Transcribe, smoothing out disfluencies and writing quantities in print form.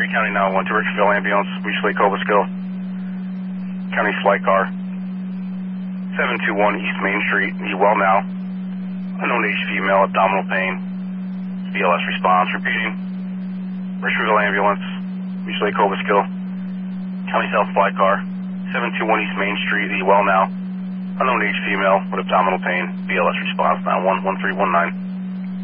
County 911 to Richardville Ambulance, Beachley, Cobleskill. County flight car. 721 East Main Street, need well now. Unknown age female, abdominal pain. BLS response, repeating. Richardville Ambulance, Beachley, Cobleskill. County South flight car. 721 East Main Street, need well now. Unknown age female with abdominal pain, BLS response, 911319.